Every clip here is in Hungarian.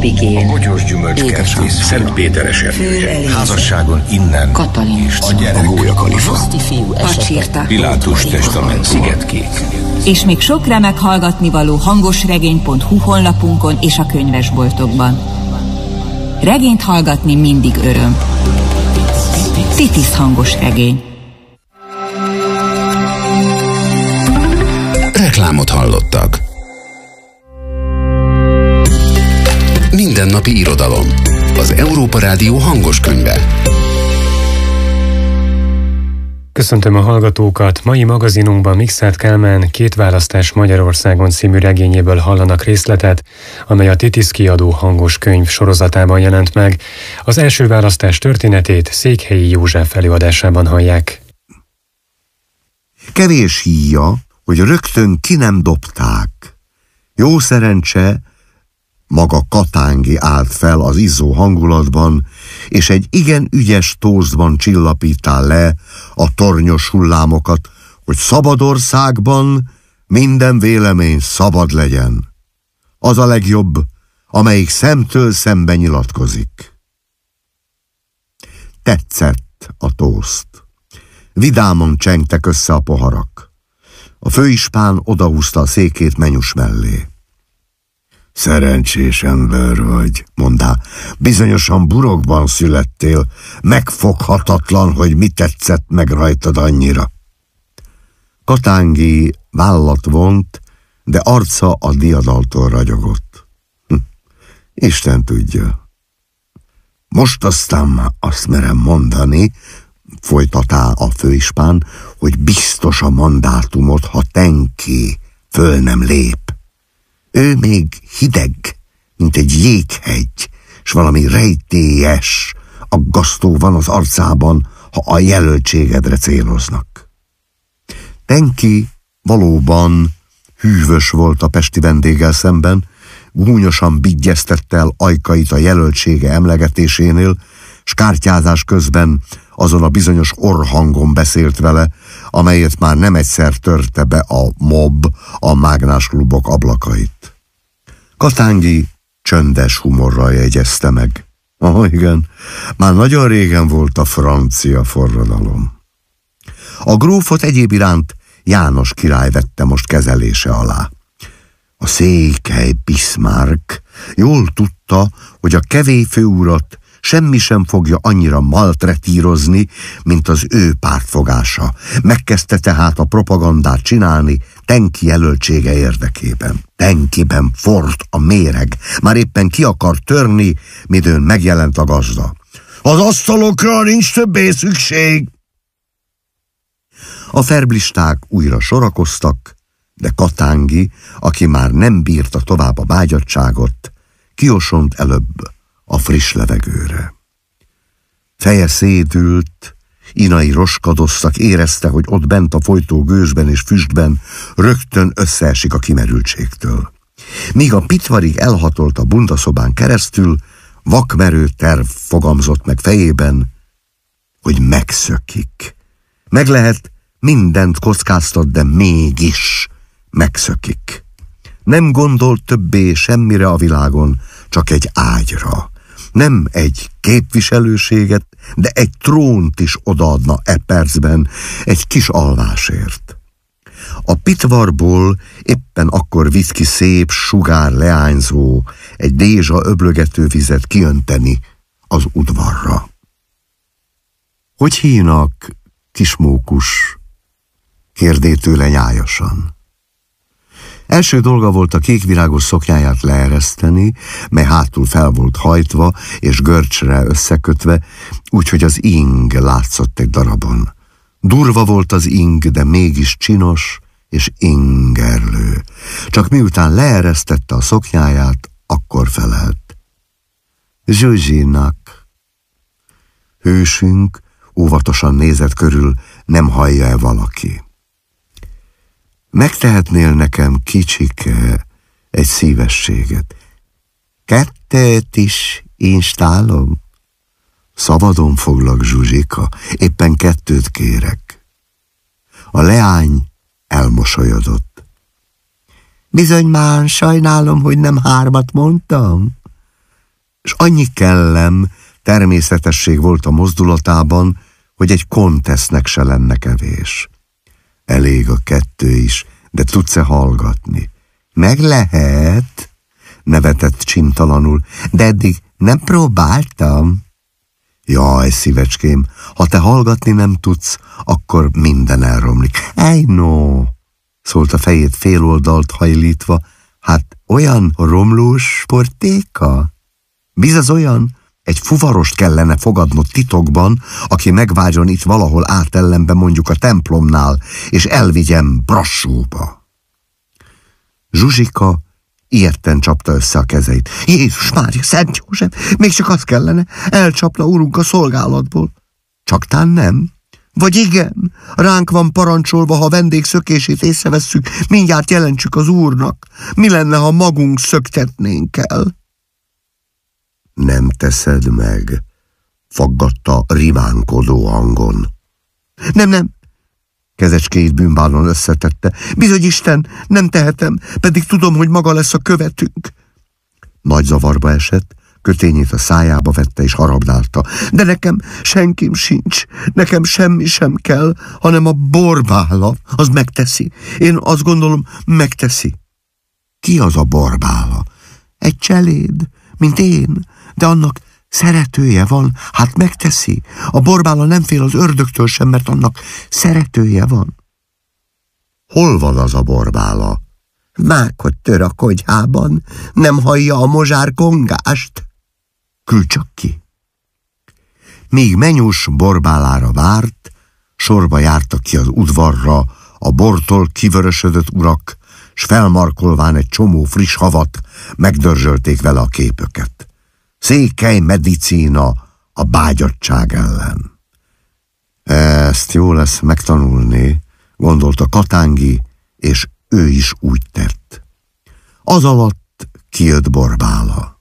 Pipikén, a bogyós gyümölcskertész, Szentpéteres erőse, házasságon innen, Katalin, és a gyerek, a Gólyakalifa, Pacsirta, Pilátus testament, Szigetkék. És még sok remek hallgatnivaló hangosregény.hu honlapunkon és a könyvesboltokban. Regényt hallgatni mindig öröm. Titis hangos regény. Reklámot hallottak. Mindennapi irodalom. Az Európa Rádió hangos könyve. Köszöntöm a hallgatókat! Mai magazinunkban Mikszáth Kálmán Két választás Magyarországon című regényéből hallanak részletet, amely a Titis kiadó hangos könyv sorozatában jelent meg. Az első választás történetét Székhelyi József előadásában hallják. Kevés híja, hogy rögtön ki nem dobták. Jó szerencse, maga Katángi állt fel az izzó hangulatban, és egy igen ügyes tózban csillapítál le a tornyos hullámokat, hogy szabad országban minden vélemény szabad legyen. Az a legjobb, amelyik szemtől szembe nyilatkozik. Tetszett a tószt. Vidámon csengtek össze a poharak. A főispán odahúzta a székét Menyus mellé. Szerencsés ember vagy, mondá. Bizonyosan burokban születtél, megfoghatatlan, hogy mi tetszett meg rajtad annyira. Katángi vállat vont, de arca a diadaltól ragyogott. Isten tudja. Most aztán azt merem mondani, folytatá a főispán, hogy biztos a mandátumot, ha Tenki föl nem lép. Ő még hideg, mint egy jéghegy, s valami rejtélyes, aggasztó van az arcában, ha a jelöltségedre céloznak. Tenki valóban hűvös volt a pesti vendéggel szemben, gúnyosan bigyeztette el ajkait a jelöltsége emlegetésénél, s kártyázás közben azon a bizonyos orrhangon beszélt vele, amelyet már nem egyszer törte be a mob a mágnásklubok ablakait. Katángi csöndes humorral jegyezte meg. Igen, már nagyon régen volt a francia forradalom. A grófot egyéb iránt János király vette most kezelése alá. A székely Bismarck jól tudta, hogy a kevély főurat semmi sem fogja annyira maltretírozni, mint az ő pártfogása. Megkezdte tehát a propagandát csinálni Tenki jelöltsége érdekében. Tenkiben forrt a méreg, már éppen ki akar törni, midőn megjelent a gazda. Az asztalokra nincs többé szükség! A ferblisták újra sorakoztak, de Katángi, aki már nem bírta tovább a vágyadtságot, kiosont előbb a friss levegőre. Feje szédült, inai roskadoztak, érezte, hogy ott bent a folytó gőzben és füstben rögtön összeesik a kimerültségtől. Míg a pitvarig elhatolt a bundaszobán keresztül, vakmerő terv fogamzott meg fejében, hogy megszökik. Meg lehet mindent kockáztat, de mégis megszökik. Nem gondolt többé semmire a világon, csak egy ágyra. Nem egy képviselőséget, de egy trónt is odaadna e percben egy kis alvásért. A pitvarból éppen akkor vitt ki szép, sugár leányzó, egy dézsa öblögető vizet kiönteni az udvarra. Hogy hívnak, kismókus? Kérdé tőle nyájasan. Első dolga volt a kékvirágos szoknyáját leereszteni, mely hátul fel volt hajtva és görcsre összekötve, úgyhogy az ing látszott egy darabon. Durva volt az ing, de mégis csinos és ingerlő. Csak miután leeresztette a szoknyáját, akkor felelt. Zsuzsinak. Hősünk óvatosan nézett körül, nem hallja-e valaki. Megtehetnél nekem, kicsike, egy szívességet? Kettőt is instálom? Szabadon foglak, Zsuzsika, éppen 2 kérek. A leány elmosolyodott. Bizony már sajnálom, hogy nem 3 mondtam. és annyi kellem, természetesség volt a mozdulatában, hogy egy kontesznek se lenne kevés. Elég a 2 is, de tudsz-e hallgatni? Meg lehet, nevetett csimtalanul, de eddig nem próbáltam. Jaj, szívecském, ha te hallgatni nem tudsz, akkor minden elromlik. No, szólt a fejét féloldalt hajlítva, hát olyan romlós sportéka? Bizony olyan, egy fuvarost kellene fogadnod titokban, aki megvágyon itt valahol átellenbe, mondjuk a templomnál, és elvigyem Brassóba. Zsuzsika ilyetten csapta össze a kezeit. Jézus Mária, Szent József, még csak az kellene, elcsapna urunk a szolgálatból. Csak tán nem? Vagy igen, ránk van parancsolva, ha vendég szökését észrevesszük, mindjárt jelentsük az úrnak. Mi lenne, ha magunk szöktetnénk el? Nem teszed meg, faggatta rimánkodó hangon. Nem, kezecskéit bűnbálon összetette. Bizony Isten, nem tehetem, pedig tudom, hogy maga lesz a követünk. Nagy zavarba esett, kötényét a szájába vette és harabdálta. De nekem senkim sincs, nekem semmi sem kell, hanem a borbála, az megteszi. Én azt gondolom, megteszi. Ki az a borbála? Egy cseléd, mint én, de annak szeretője van, hát megteszi. A borbála nem fél az ördögtől sem, mert annak szeretője van. Hol van az a borbála? Mákot tör a konyhában, nem hallja a mozsár kongást. Küld csak ki. Míg Menyus borbálára várt, sorba jártak ki az udvarra a bortól kivörösödött urak, s felmarkolván egy csomó friss havat megdörzsölték vele a képöket. Székely medicína a bágyadtság ellen. Ezt jó lesz megtanulni, gondolta Katángi, és ő is úgy tett. Az alatt kijött borbála.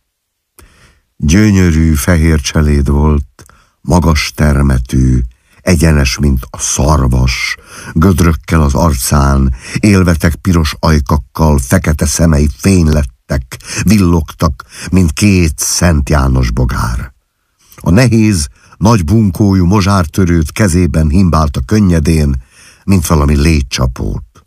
Gyönyörű fehér cseléd volt, magas termetű, egyenes, mint a szarvas, gödrökkel az arcán, élvetek piros ajkakkal, fekete szemei fénylettek, villogtak, mint 2 Szent János bogár. A nehéz, nagy bunkójú mozsártörőt kezében himbálta könnyedén, mint valami légycsapót.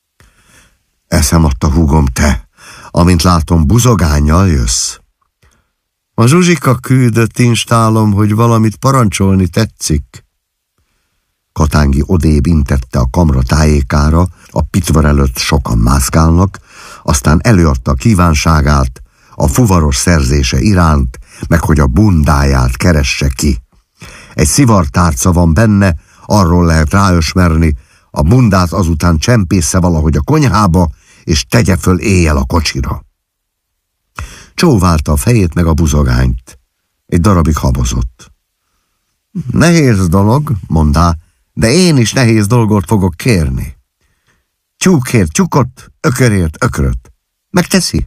Eszem adta, húgom, te, amint látom, buzogánnyal jössz. A Zsuzsika küldött instálom, hogy valamit parancsolni tetszik. Katángi odébb intette a kamra tájékára, a pitvar előtt sokan mászkálnak, aztán előadta a kívánságát, a fuvaros szerzése iránt, meg hogy a bundáját keresse ki. Egy szivartárca van benne, arról lehet ráösmerni, a bundát azután csempésze valahogy a konyhába, és tegye föl éjjel a kocsira. Csóválta a fejét meg a buzogányt. Egy darabig habozott. Nehéz dolog, mondá, de én is nehéz dolgot fogok kérni. Tyúkért tyúkot, ökörért ökröt. Megteszi?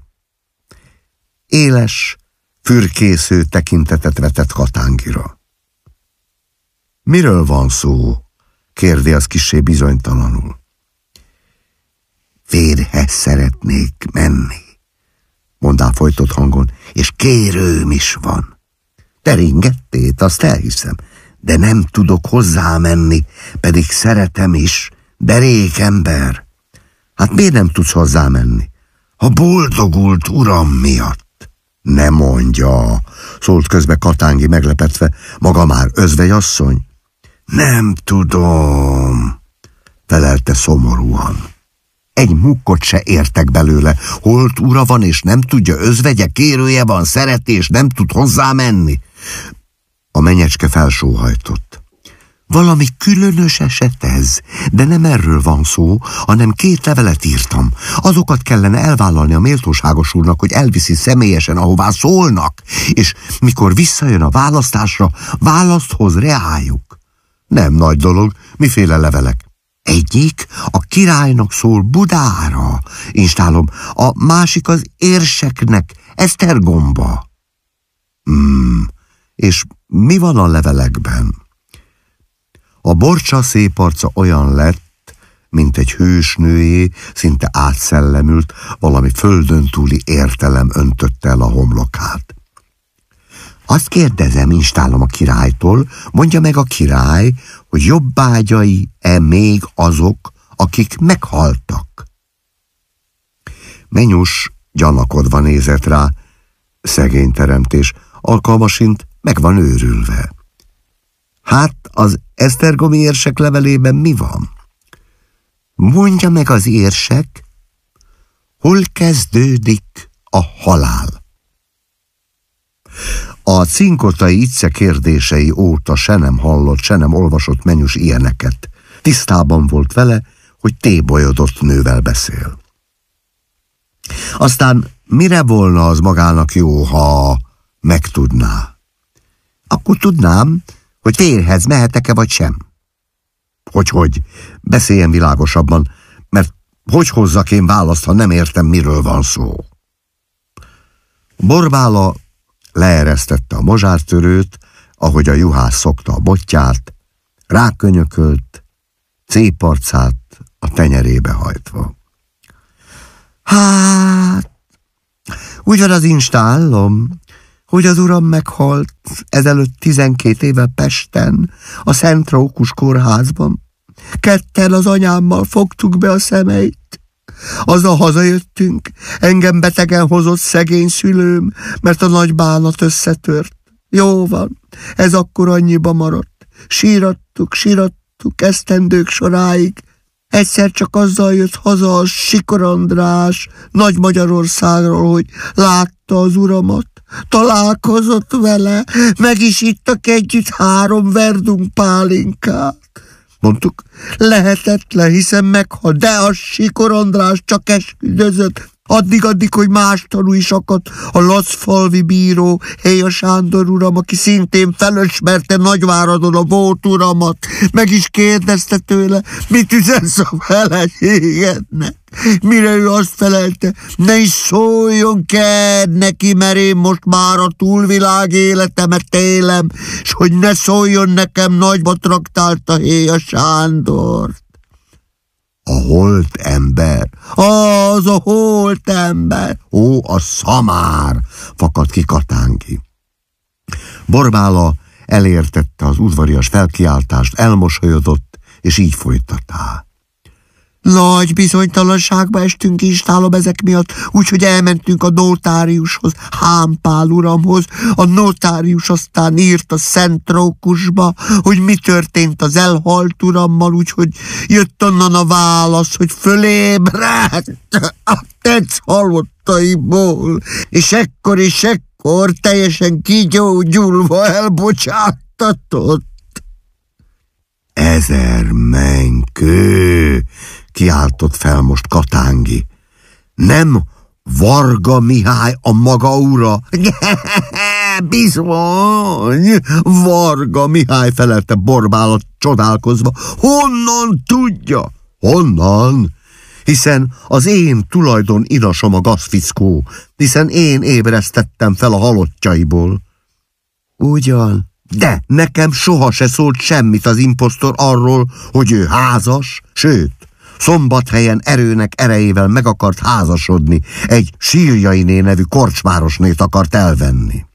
Éles, fürkésző tekintetet vetett Katángira. Miről van szó? Kérdi az kissé bizonytalanul. Férjhez szeretnék menni, mondá folytott hangon, és kérőm is van. Te ringettét, azt elhiszem, de nem tudok hozzá menni, pedig szeretem is, de rég ember. Hát miért nem tudsz hozzá menni? A boldogult uram miatt. Ne mondja, szólt közbe Katángi meglepetve, maga már özvegyasszony? Nem tudom, felelte szomorúan. Egy mukkot se értek belőle. Holt ura van, és nem tudja, özvegye, kérője van, szereti, és nem tud hozzá menni. A menyecske felsóhajtott. Valami különös eset ez, de nem erről van szó, hanem 2 levelet írtam. Azokat kellene elvállalni a méltóságos úrnak, hogy elviszi személyesen, ahová szólnak, és mikor visszajön a választásra, választ hoz reájuk. Nem nagy dolog, miféle levelek? Egyik a királynak szól Budára, instálom, a másik az érseknek, Esztergomba. És mi van a levelekben? A Borcsa szép arca olyan lett, mint egy hősnőjé, szinte átszellemült, valami földön túli értelem öntötte el a homlokát. Azt kérdezem, installom a királytól, mondja meg a király, hogy jobbágyai-e még azok, akik meghaltak. Menyus gyanakodva nézett rá, szegény teremtés, alkalmasint meg van őrülve. Hát az esztergomi érsek levelében mi van? Mondja meg az érsek, hol kezdődik a halál? A cinkotai Icce kérdései óta se nem hallott, se nem olvasott Menyus ilyeneket. Tisztában volt vele, hogy tébolyodott nővel beszél. Aztán mire volna az magának jó, ha megtudná? Akkor tudnám, hogy férjhez mehetek-e vagy sem. Hogy beszéljen világosabban, mert hogy hozzak én választ, ha nem értem, miről van szó. Borbála leeresztette a mozsártörőt, ahogy a juhász szokta a botját, rákönyökölt, céparcát a tenyerébe hajtva. Hát, úgy van az instállom, hogy az uram meghalt ezelőtt 12 éve Pesten, a Szent Rókus kórházban. Ketten az anyámmal fogtuk be a szemeit. Azzal hazajöttünk, engem betegen hozott szegény szülőm, mert a nagy bánat összetört. Jó van, ez akkor annyiba maradt. Sírattuk, esztendők soráig. Egyszer csak azzal jött haza a Sikor András Nagy Magyarországról, hogy látta az uramat, találkozott vele, meg is ittak együtt 3 verdung pálinkát. Mondtuk, lehetetlen, hiszen meghalt, de a Sikor András csak esküdözött, addig, hogy más tanú is akadt, a Lacfalvi bíró, Héja Sándor uram, aki szintén felismerte Nagyváradon a volt uramat, meg is kérdezte tőle, mit üzensz a feleségednek. Mire ő azt felelte, ne is szóljon kell neki, mert én most már a túlvilág életemet élem, s hogy ne szóljon nekem, nagyba traktálta Héja Sándort. A holt ember, az a holt ember, ó, a szamár, fakadt ki Katánki. Borbála elértette az udvarias felkiáltást, elmosolyodott, és így folytatta. Nagy bizonytalanságba estünk installom ezek miatt, úgyhogy elmentünk a notáriushoz, Hán Pál uramhoz. A notárius aztán írt a Szent Rókusba, hogy mi történt az elhalt urammal, úgyhogy jött onnan a válasz, hogy fölébredt a tetsz halottaiból, és ekkor teljesen kigyógyulva elbocsáttatott. 1000 menykő! Kiáltott fel most Katángi. Nem Varga Mihály a maga ura? Bizony, Varga Mihály, felelte Borbála csodálkozva. Honnan tudja? Honnan? Hiszen az én tulajdon inasom a gazfickó, hiszen én ébresztettem fel a halottjaiból. Ugyan? De nekem soha se szólt semmit az imposztor arról, hogy ő házas, sőt, Szombathelyen erőnek erejével meg akart házasodni, egy Sírjainé nevű korcsmárosnét akart elvenni.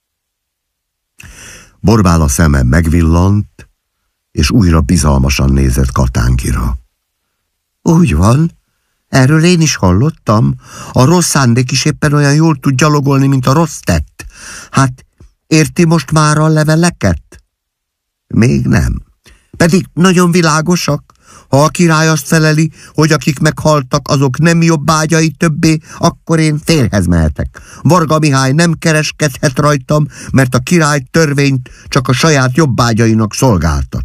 Borbála szeme megvillant, és újra bizalmasan nézett Katánkira. Úgy van, erről én is hallottam, a rossz szándék is éppen olyan jól tud gyalogolni, mint a rossz tett. Hát, érti most már a leveleket? Még nem. Pedig nagyon világosak. Ha a király azt feleli, hogy akik meghaltak, azok nem jobbágyai többé, akkor én férjhez mehetek. Varga Mihály nem kereskedhet rajtam, mert a király törvényt csak a saját jobbágyainak szolgáltat.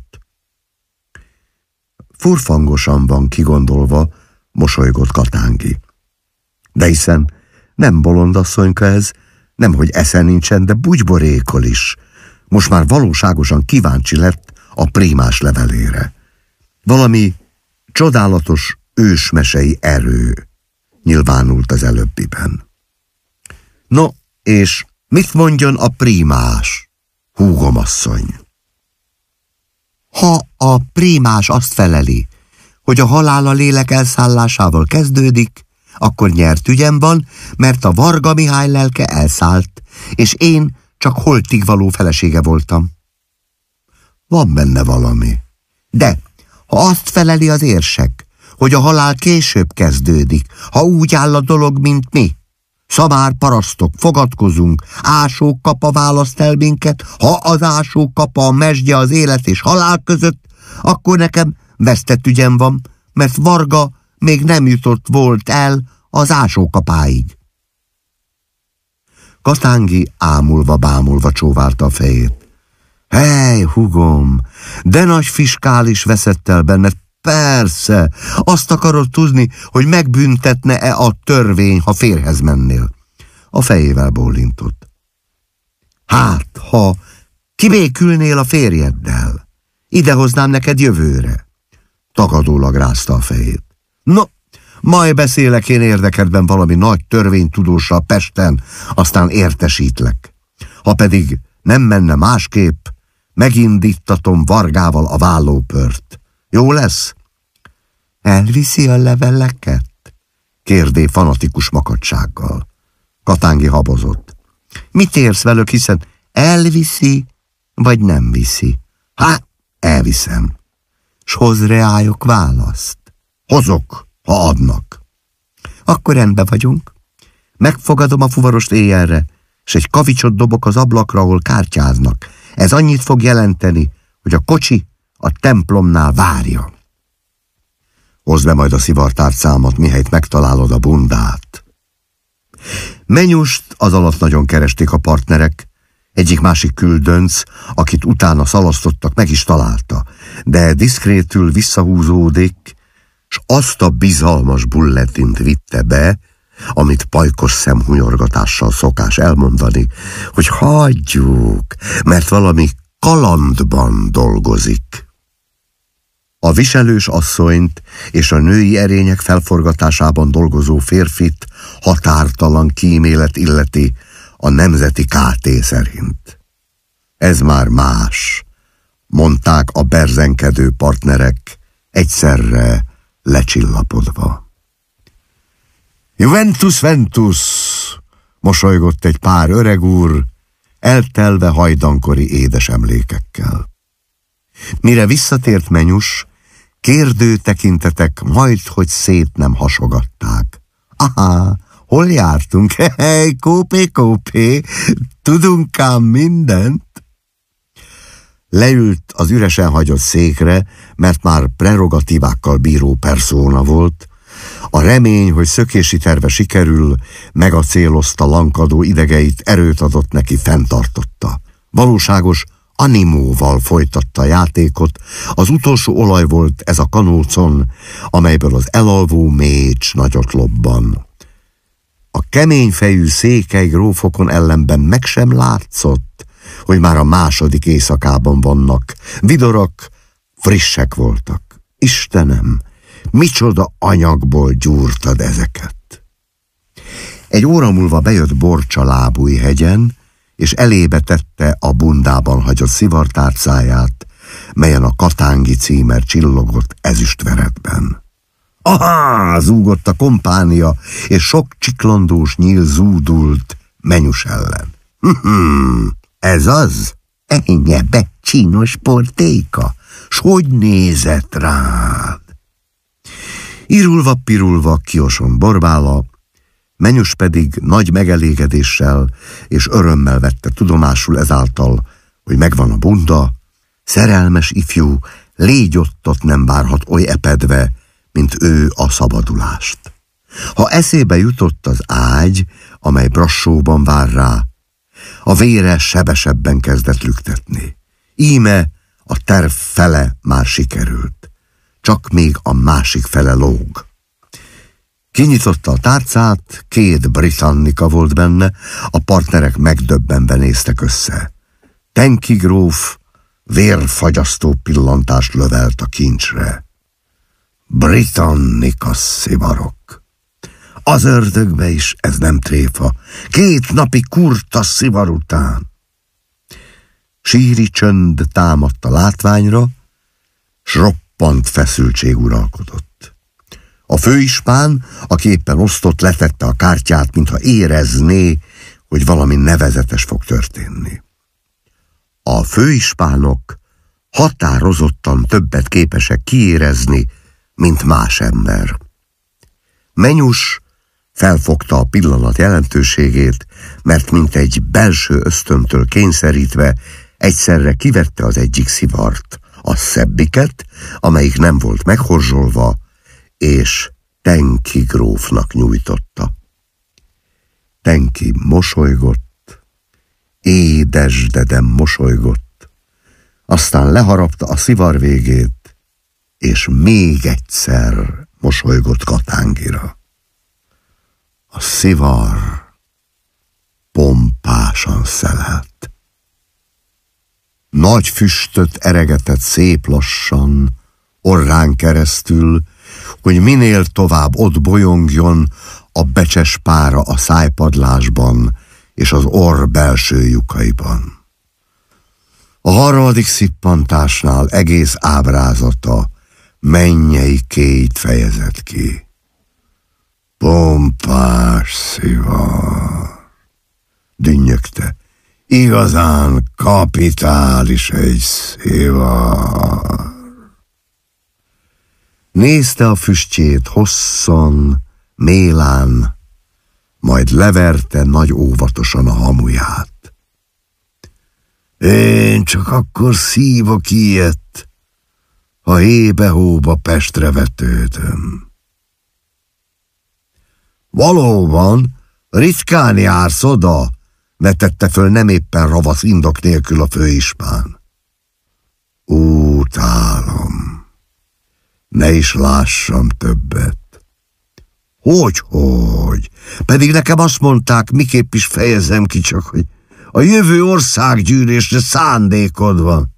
Furfangosan van kigondolva, mosolygott Katángi. De hiszen nem bolondasszonyka ez, nemhogy esze nincsen, de bugyborékol is. Most már valóságosan kíváncsi lett a prímás levelére. Valami csodálatos ősmesei erő nyilvánult az előbbiben. No, és mit mondjon a prímás, húgomasszony? Ha a prímás azt feleli, hogy a halál a lélek elszállásával kezdődik, akkor nyert ügyem van, mert a Varga Mihály lelke elszállt, és én csak holtig való felesége voltam. Van benne valami. De ha azt feleli az érsek, hogy a halál később kezdődik, ha úgy áll a dolog, mint mi, szamár parasztok, fogadkozunk, ásókapa választ el minket, ha az ásókapa a mesdje az élet és halál között, akkor nekem vesztett ügyem van, mert Varga még nem jutott volt el az ásókapáig. Katángi ámulva-bámulva csóválta a fejét. Hely, hugom, de nagy fiskális veszett el benned. Persze, azt akarod tudni, hogy megbüntetne-e a törvény, ha férjhez mennél. A fejével bólintott. Hát, ha kibékülnél a férjeddel, idehoznám neked jövőre. Tagadólag rázta a fejét. No, majd beszélek én érdekedben valami nagy törvénytudóssal Pesten, aztán értesítlek. Ha pedig nem menne másképp, megindítatom Vargával a vállópört. Jó lesz? Elviszi a leveleket? Kérdé fanatikus makadsággal. Katángi habozott. Mit érsz velük, hiszen elviszi, vagy nem viszi? Hát, elviszem. S hoz reályok választ? Hozok, ha adnak. Akkor rendben vagyunk. Megfogadom a fuvarost éjjelre, s egy kavicsot dobok az ablakra, ahol kártyáznak. Ez annyit fog jelenteni, hogy a kocsi a templomnál várja. Hozd be majd a szivartárcámat, mihelyt megtalálod a bundát. Menyust az alatt nagyon keresték a partnerek. Egyik-másik küldönc, akit utána szalasztottak, meg is találta, de diszkrétül visszahúzódik, s azt a bizalmas bulletint vitte be, amit pajkos szemhunyorgatással szokás elmondani, hogy hagyjuk, mert valami kalandban dolgozik. A viselős asszonyt és a női erények felforgatásában dolgozó férfit határtalan kímélet illeti a nemzeti KT szerint. Ez már más, mondták a berzenkedő partnerek egyszerre lecsillapodva. Juventus Ventus, mosolygott egy pár öreg úr, eltelve hajdankori édes emlékekkel. Mire visszatért Menyus, kérdő tekintetek majdhogy szét nem hasogatták. Aha, hol jártunk? Hely, kópé, tudunk ám mindent. Leült az üresen hagyott székre, mert már prerogatívákkal bíró perszóna volt. A remény, hogy szökési terve sikerül, megacélozta lankadó idegeit, erőt adott neki, fenntartotta. Valóságos animóval folytatta a játékot, az utolsó olaj volt ez a kanócon, amelyből az elalvó mécs nagyot lobban. A keményfejű székely grófokon ellenben meg sem látszott, hogy már a második éjszakában vannak. Vidorak, frissek voltak. Istenem, micsoda anyagból gyúrtad ezeket. Egy óra múlva bejött Borcsa Lábújhegyen, és elébe tette a bundában hagyott szivartárcáját, melyen a Katángi címer csillogott ezüstveretben. Ahá, zúgott a kompánia, és sok csiklandós nyíl zúdult Menyus ellen. Ez az? Ennyi becsinos portéka, s hogy nézett rád? Irulva-pirulva Kioson Borbála, Menyus pedig nagy megelégedéssel és örömmel vette tudomásul ezáltal, hogy megvan a bunda, szerelmes ifjú légy ott nem várhat oly epedve, mint ő a szabadulást. Ha eszébe jutott az ágy, amely Brassóban vár rá, a vére sebesebben kezdett lüktetni. Íme a terv fele már sikerült, csak még a másik fele lóg. Kinyitotta a tárcát, 2 britannica volt benne, a partnerek megdöbbenve néztek össze. Tenki gróf vérfagyasztó pillantást lövelt a kincsre. Britannica szivarok. Az ördögbe is ez nem tréfa. 2 napi kurta szivar után. Síri csönd támadt a látványra, s roppant feszültség uralkodott. A főispán, aki éppen osztott, letette a kártyát, mintha érezné, hogy valami nevezetes fog történni. A főispánok határozottan többet képesek kiérezni, mint más ember. Menyus felfogta a pillanat jelentőségét, mert mint egy belső ösztöntől kényszerítve egyszerre kivette az egyik szivart, a szebbiket, amelyik nem volt meghorzsolva, és Tenki grófnak nyújtotta. Tenki mosolygott, édesdeden mosolygott, aztán leharapta a szivar végét, és még egyszer mosolygott Katángira. A szivar pompásan szelelt. Nagy füstöt eregetett szép lassan, orrán keresztül, hogy minél tovább ott bolyongjon a becses pára a szájpadlásban és az orr belső lyukaiban. A harmadik szippantásnál egész ábrázata mennyei kéjt fejezett ki. Pompás szivar, dünnyögte. Igazán kapitális egy szivar. Nézte a füstjét hosszan, mélán, majd leverte nagy óvatosan a hamuját. Én csak akkor szívok ilyet, ha hébe-hóba Pestre vetődöm. Valóban, ritkán jársz oda, vetette föl nem éppen ravasz indok nélkül a főispán. Utálom. Ne is lássam többet. Hogy? Pedig nekem azt mondták, miképp is fejezzem ki, csak hogy a jövő országgyűlésre szándékod van.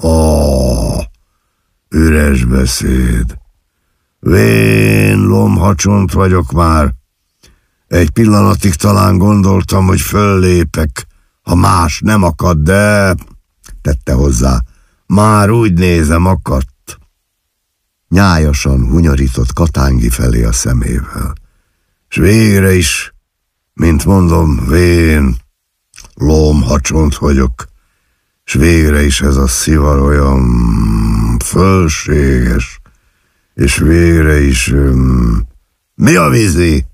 Üres beszéd. Vén lomhacsont vagyok már. Egy pillanatig talán gondoltam, hogy föllépek, ha más nem akad, de... tette hozzá. Már úgy nézem, akadt. Nyájasan hunyorított Katángi felé a szemével. S végre is, mint mondom, vén, lomhacsont vagyok, s végre is ez a szivar olyan fölséges, és végre is... mi a vízi?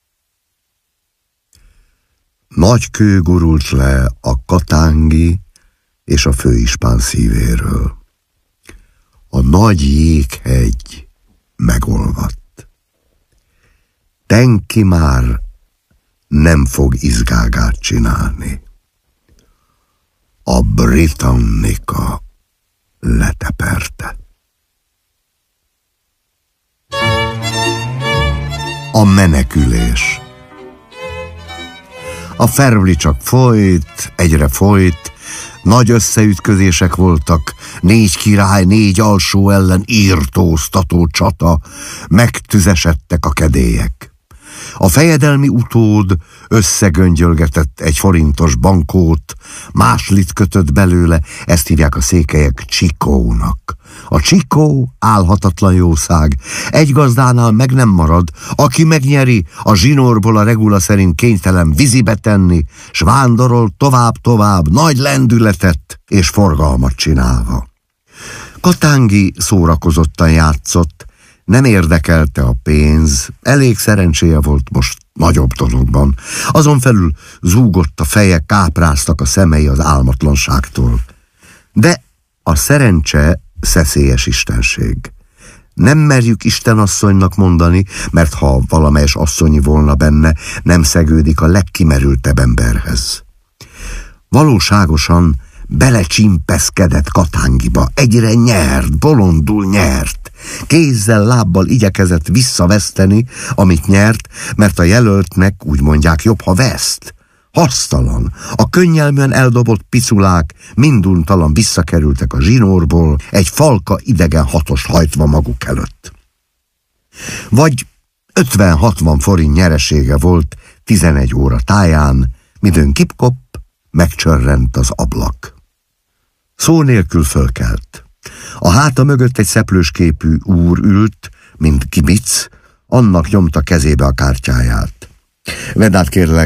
Nagy kő gurult le a Katángi és a főispán szívéről. A nagy jéghegy megolvadt. Tenki már nem fog izgágát csinálni. A Britannica leteperte. A menekülés. A Fervli csak folyt, egyre folyt, nagy összeütközések voltak, 4 király, 4 alsó ellen írtóztató csata, megtüzesedtek a kedélyek. A fejedelmi utód összegöngyölgetett egy forintos bankót, máslit kötött belőle, ezt hívják a székelyek csikónak. A csikó álhatatlan jószág, egy gazdánál meg nem marad, aki megnyeri, a zsinórból a regula szerint kénytelen vízibe tenni, s vándorol tovább-tovább, nagy lendületet és forgalmat csinálva. Katángi szórakozottan játszott, nem érdekelte a pénz, elég szerencséje volt most nagyobb dologban. Azon felül zúgott a feje, kápráztak a szemei az álmatlanságtól. De a szerencse szeszélyes istenség. Nem merjük istenasszonynak mondani, mert ha valamelyes asszonyi volna benne, nem szegődik a legkimerültebb emberhez. Valóságosan belecsimpeszkedett Katángiba, egyre nyert, bolondul nyert. Kézzel, lábbal igyekezett visszaveszteni, amit nyert, mert a jelöltnek úgy mondják jobb, ha veszt. Hasztalan, a könnyelműen eldobott piculák minduntalan visszakerültek a zsinórból, egy falka idegen hatost hajtva maguk előtt. Vagy 50-60 forint nyeresége volt 11 óra táján, midőn kip-kop, megcsörrent az ablak. Szó nélkül fölkelt. A háta mögött egy szeplős képű úr ült, mint kibic, annak nyomta kezébe a kártyáját. Vedd át kérlek,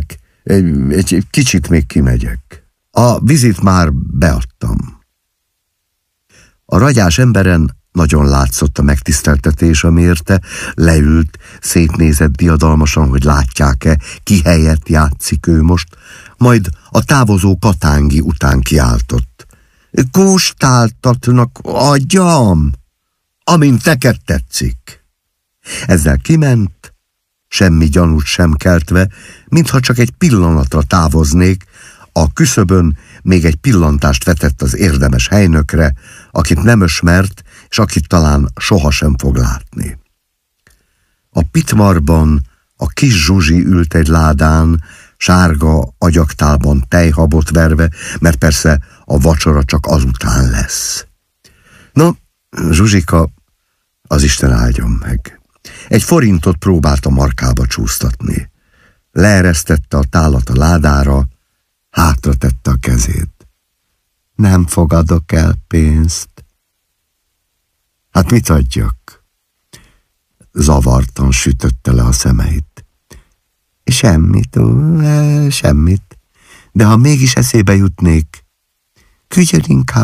Egy kicsit még kimegyek. A vizit már beadtam. A ragyás emberen nagyon látszott a megtiszteltetés, ami érte, leült, szétnézett diadalmasan, hogy látják-e, ki helyett játszik ő most, majd a távozó Katángi után kiáltott. Kóstáltatnak, agyam, amint neked tetszik. Ezzel kiment, semmi gyanút sem keltve, mintha csak egy pillanatra távoznék, a küszöbön még egy pillantást vetett az érdemes helynökre, akit nem ismert, és akit talán sohasem fog látni. A pitmarban a kis Zsuzsi ült egy ládán, sárga agyaktálban tejhabot verve, mert persze a vacsora csak azután lesz. No, Zsuzsika, az Isten áldjon meg. Egy forintot próbált a markába csúsztatni. Leeresztette a tálat a ládára, hátra tette a kezét. Nem fogadok el pénzt. Hát mit adjak? Zavartan sütötte le a szemeit. Semmit. De ha mégis eszébe jutnék, küldjön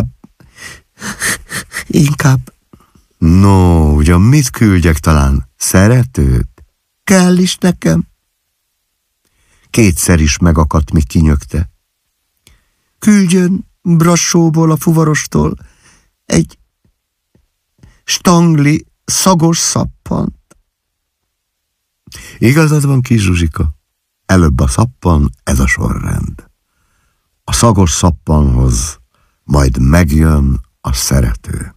inkább. No, ugyan mit küldjek, talán szeretőt? Kell is nekem. Kétszer is megakadt, míg kinyögte. Küldjön Brassóból, a fuvarostól egy stangli szagos szappant. Igazad van, kis Zsuzsika. Előbb a szappan, ez a sorrend. A szagos szappanhoz majd megjön a szerető.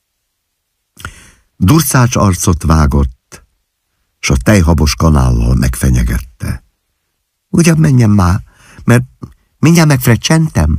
Durcács arcot vágott, s a tejhabos kanállal megfenyegette. Ugyan menjen már, mert mindjárt megfrecsentem.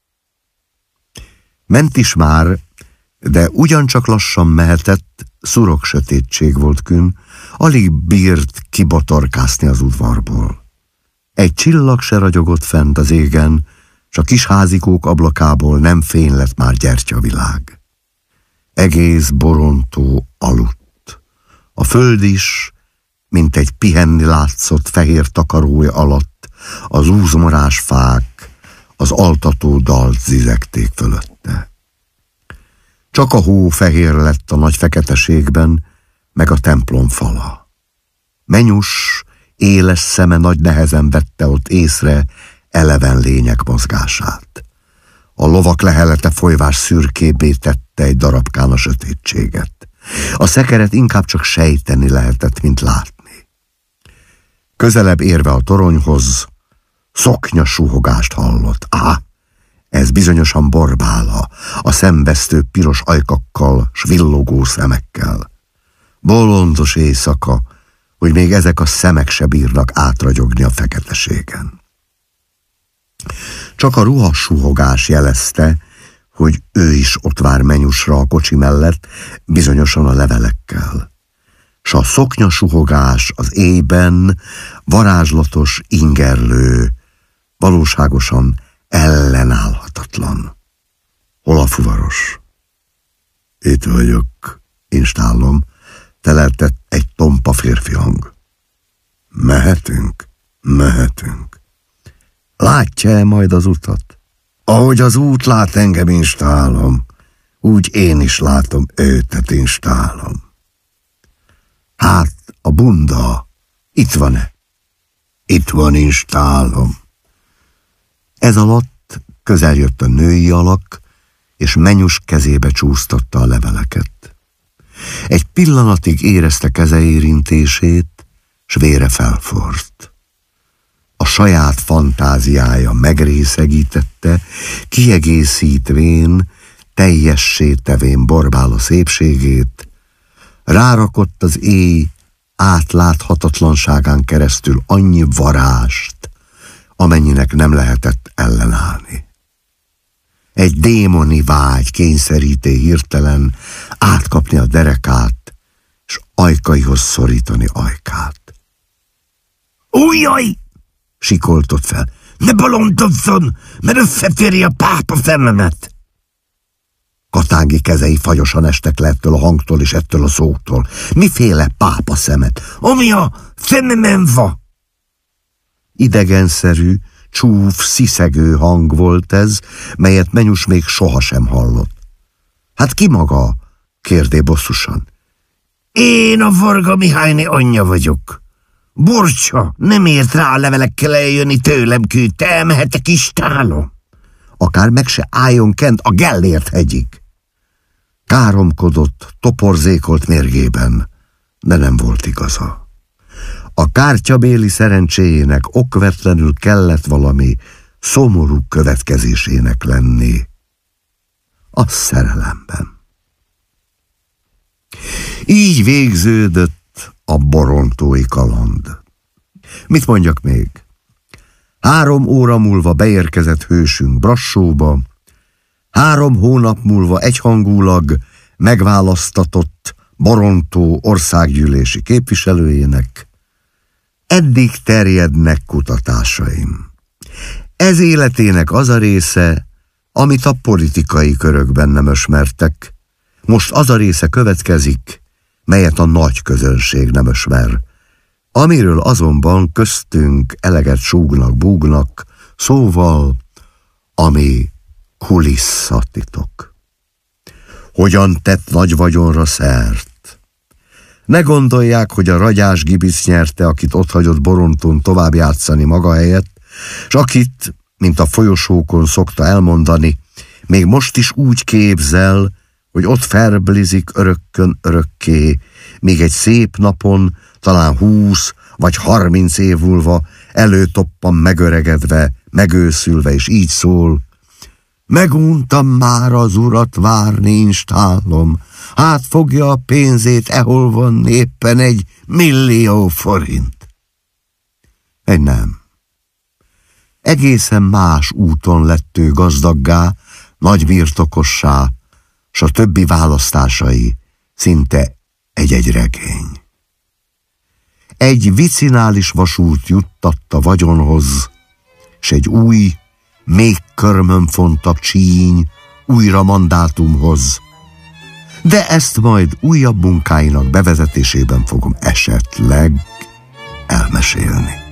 Ment is már, de ugyancsak lassan mehetett, szurok sötétség volt kün, alig bírt kibotorkászni az udvarból. Egy csillag se ragyogott fent az égen, s a kis házikók ablakából nem fény lett már gyertyavilág. Egész borontó aludt. A föld is, mint egy pihenni látszott fehér takarója alatt, az úzmorás fák, az altató dalt zizegték fölötte. Csak a hó fehér lett a nagy feketeségben, meg a templom fala. Menyus, éles szeme nagy nehezen vette ott észre eleven lények mozgását. A lovak lehelete folyvás szürkébbé tette egy darabkán a sötétséget. A szekeret inkább csak sejteni lehetett, mint látni. Közelebb érve a toronyhoz, szoknya suhogást hallott. Ez bizonyosan Borbála, a szemvesztő piros ajkakkal s villogó szemekkel. Bolondos éjszaka, hogy még ezek a szemek se bírnak átragyogni a feketeségen. Csak a ruhas suhogás jelezte, hogy ő is ott vár Menyusra a kocsi mellett, bizonyosan a levelekkel. S a szoknya suhogás az éjben varázslatos, ingerlő, valóságosan ellenállhatatlan. Hol a fuvaros? Itt vagyok, instálom, teleltett egy tompa férfi hang. Mehetünk? Mehetünk. Látja-e majd az utat? Ahogy az út lát engem, instálom, úgy én is látom őtet, instálom. Hát, a bunda, itt van-e? Itt van, instálom. Ez alatt közel jött a női alak, és Menyus kezébe csúsztatta a leveleket. Egy pillanatig érezte keze érintését, s vére felforrt. A saját fantáziája megrészegítette, kiegészítvén, teljessé tevén Borbála szépségét, rárakott az éj átláthatatlanságán keresztül annyi varást, amennyinek nem lehetett ellenállni. Egy démoni vágy kényszeríté hirtelen átkapni a derekát, s ajkaihoz szorítani ajkát. Ujjaj! Sikoltott fel. Ne bolondozzon, mert összetéri a pápa fenemet! Katángi kezei fagyosan estek le ettől a hangtól és ettől a szótól. Miféle pápa szemet? Ami a fenemen va! Idegenszerű, csúf, sziszegő hang volt ez, melyet Menyus még sohasem hallott. Hát ki maga? Kérdé bosszusan. Én a Varga Mihályné anyja vagyok. Borcsa, nem ért rá a levelekkel eljönni tőlem küldte, mehetek istálom. Akár meg se álljon kent a Gellért hegyig. Káromkodott, toporzékolt mérgében, de nem volt igaza. A kártyabéli szerencséjének okvetlenül kellett valami szomorú következésének lenni. A szerelemben. Így végződött a borontói kaland. Mit mondjak még? 3 óra múlva beérkezett hősünk Brassóba, 3 hónap múlva egyhangulag megválasztatott Borontó országgyűlési képviselőjének. Eddig terjednek kutatásaim. Ez életének az a része, amit a politikai körökben nem ismertek. Most az a része következik, melyet a nagy közönség nem ismer, amiről azonban köztünk eleget súgnak-búgnak, szóval, ami kulisszatitok. Hogyan tett nagy vagyonra szert? Ne gondolják, hogy a ragyás Gibisz nyerte, akit otthagyott Borontón tovább játszani maga helyett, s akit, mint a folyosókon szokta elmondani, még most is úgy képzel, hogy ott ferblizik örökkön örökké, míg egy szép napon, talán 20 vagy 30 év múlva előtoppan megöregedve, megőszülve, és így szól: meguntam már az urat várni installom, hát fogja a pénzét, ehol van éppen 1 millió forint. Egy nem. Egészen más úton lett ő gazdaggá, nagy birtokossá, s a többi választásai szinte egy-egy regény. Egy vicinális vasút juttatta vagyonhoz, s egy új, még körmönfontabb csíny újra mandátumhoz. De ezt majd újabb munkáinak bevezetésében fogom esetleg elmesélni.